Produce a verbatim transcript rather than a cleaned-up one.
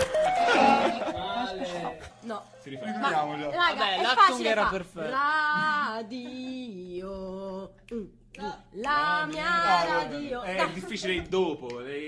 No. Si rifà. Ma, Figuriamoci. raga, Vabbè, è l'acting facile era fa. perfetto. Radio. Mm, La mia No, radio. È Dai. difficile il dopo.